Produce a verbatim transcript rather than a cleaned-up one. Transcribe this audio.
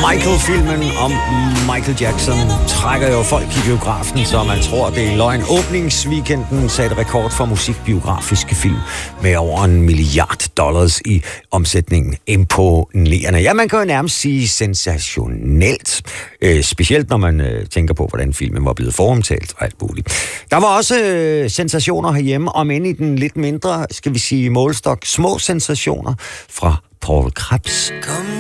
Michael-filmen om Michael Jackson trækker jo folk i biografen, så man tror, det er løgn. Åbningsweekenden satte rekord for musikbiografiske film med over en milliard dollars i omsætningen. Imponerende. Ja, man kan jo nærmest sige sensationelt. Øh, specielt når man øh, tænker på, hvordan filmen var blevet foromtalt og alt muligt. Der var også øh, sensationer herhjemme, om end i den lidt mindre, skal vi sige, målstok, små sensationer fra Paul Krebs.